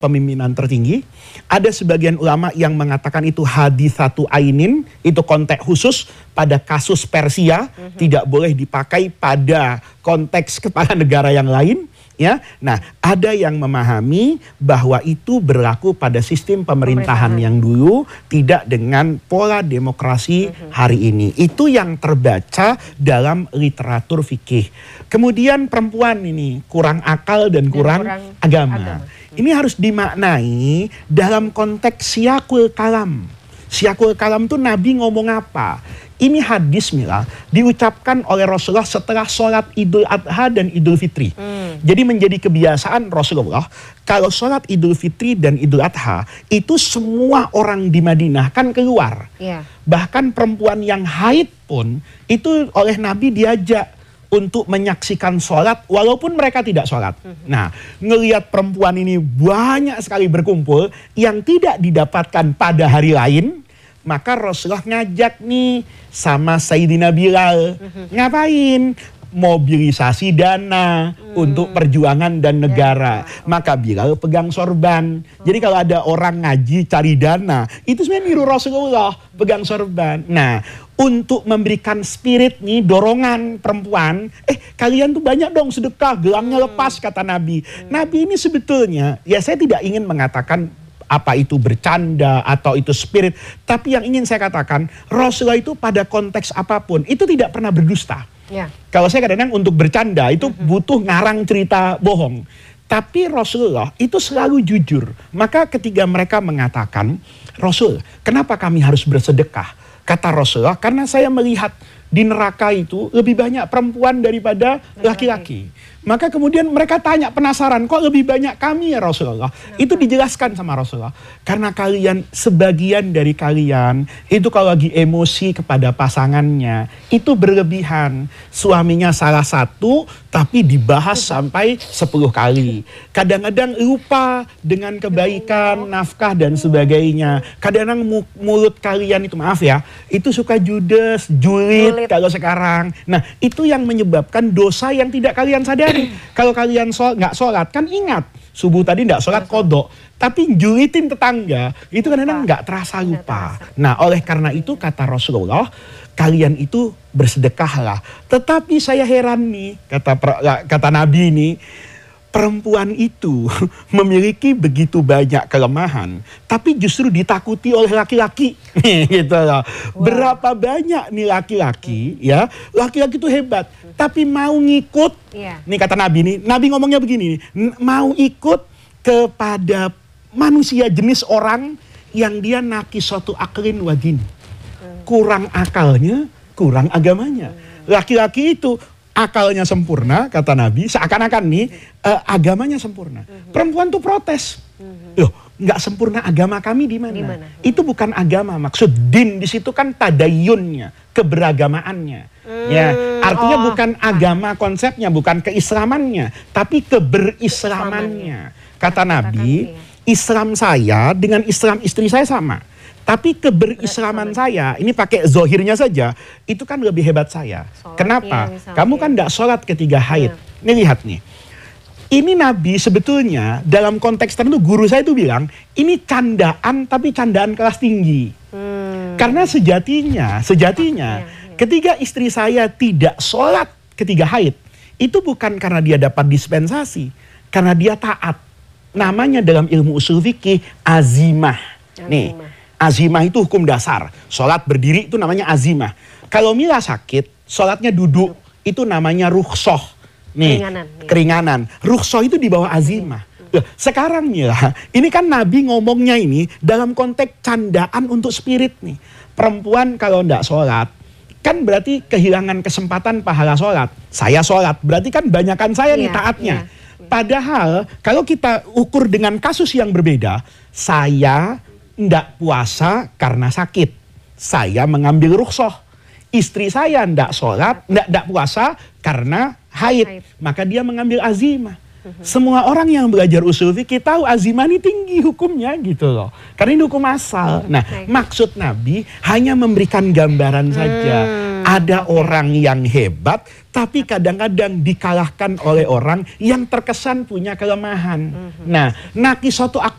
pemimpinan tertinggi. Ada sebagian ulama yang mengatakan itu haditsatu ainin, itu konteks khusus pada kasus Persia, tidak boleh dipakai pada konteks kepala negara yang lain. Ya, nah ada yang memahami bahwa itu berlaku pada sistem pemerintahan yang dulu, tidak dengan pola demokrasi hari ini. Itu yang terbaca dalam literatur fikih. Kemudian perempuan ini kurang akal dan kurang agama. Ini harus dimaknai dalam konteks siyakul kalam. Siyakul kalam itu Nabi ngomong apa? Ini hadis Mila diucapkan oleh Rasulullah setelah sholat Idul Adha dan Idul Fitri. Jadi menjadi kebiasaan Rasulullah kalau sholat Idul Fitri dan Idul Adha itu semua orang di Madinah kan keluar. Bahkan perempuan yang haid pun itu oleh Nabi diajak untuk menyaksikan sholat walaupun mereka tidak sholat. Nah, ngelihat perempuan ini banyak sekali berkumpul yang tidak didapatkan pada hari lain, maka Rasulullah ngajak nih sama Sayyidina Bilal. Ngapain? Mobilisasi dana untuk perjuangan dan negara. Maka Bilal pegang sorban. Jadi kalau ada orang ngaji cari dana, itu sebenarnya niru Rasulullah pegang sorban. Nah, untuk memberikan spirit nih, dorongan perempuan, kalian tuh banyak dong sedekah, gelangnya lepas kata Nabi. Nabi ini sebetulnya, ya saya tidak ingin mengatakan apa itu bercanda atau itu spirit, tapi yang ingin saya katakan, Rasulullah itu pada konteks apapun, itu tidak pernah berdusta. Kalau saya kadang-kadang untuk bercanda, itu butuh ngarang cerita bohong. Tapi Rasulullah itu selalu jujur. Maka ketika mereka mengatakan, Rasul, kenapa kami harus bersedekah? Kata Rasulullah, karena saya melihat di neraka itu lebih banyak perempuan daripada laki-laki. Maka kemudian mereka tanya, penasaran, kok lebih banyak kami ya Rasulullah? Itu dijelaskan sama Rasulullah. Karena kalian, sebagian dari kalian, itu kalau lagi emosi kepada pasangannya, itu berlebihan. Suaminya salah satu, tapi dibahas sampai 10 kali. Kadang-kadang lupa dengan kebaikan, nafkah dan sebagainya. Kadang-kadang mulut kalian itu, maaf ya, itu suka judes, julid kalau sekarang. Nah, itu yang menyebabkan dosa yang tidak kalian sadari. Kalau kalian nggak sholat, kan ingat subuh tadi nggak sholat kodok, tapi julitin tetangga itu kadang-kadang nggak terasa lupa. Nah, oleh karena itu kata Rasulullah, kalian itu bersedekahlah. Tetapi saya heran nih, kata Nabi ini, perempuan itu memiliki begitu banyak kelemahan, tapi justru ditakuti oleh laki-laki. Gitu loh. Berapa banyak nih laki-laki, ya, laki-laki itu hebat, tapi mau ngikut. Nih kata Nabi nih, Nabi ngomongnya begini, mau ikut kepada manusia jenis orang yang dia nakisatu aklin wadin, kurang akalnya, kurang agamanya. Laki-laki itu akalnya sempurna, kata Nabi, seakan-akan nih agamanya sempurna. Perempuan tuh protes. Loh, nggak sempurna agama kami di mana? Itu bukan agama, maksud din di situ kan tadayunnya, keberagamaannya. Ya, artinya bukan agama konsepnya, bukan keislamannya, tapi keberislamannya. Kata Nabi, Islam saya dengan Islam istri saya sama. Tapi keberislaman saya, ini pakai zohirnya saja, itu kan lebih hebat saya. Kenapa? Kamu kan tidak sholat ketika haid. Ini lihat nih. Ini Nabi sebetulnya dalam konteks tertentu, guru saya itu bilang, ini candaan tapi candaan kelas tinggi. Karena sejatinya, ketika istri saya tidak sholat ketika haid, itu bukan karena dia dapat dispensasi, karena dia taat. Namanya dalam ilmu usul fikih azimah. Nih. Azimah itu hukum dasar. Sholat berdiri itu namanya azimah. Kalau Mila sakit, sholatnya duduk, itu namanya rukhsah. Nih, keringanan. Rukhsah itu di bawah azimah. Sekarang Mila, ini kan Nabi ngomongnya ini dalam konteks candaan untuk spirit nih. Perempuan kalau tidak sholat, kan berarti kehilangan kesempatan pahala sholat. Saya sholat, berarti kan banyakan saya nih taatnya. Padahal kalau kita ukur dengan kasus yang berbeda, saya tidak puasa karena sakit, saya mengambil rukhsah. Istri saya tidak sholat, tidak puasa karena haid, maka dia mengambil azimah. Semua orang yang belajar usul fikih tahu azimah ini tinggi hukumnya gitu loh. Karena ini hukum asal. Nah, maksud Nabi hanya memberikan gambaran saja. Ada orang yang hebat, tapi kadang-kadang dikalahkan oleh orang yang terkesan punya kelemahan. Nah, nakisatu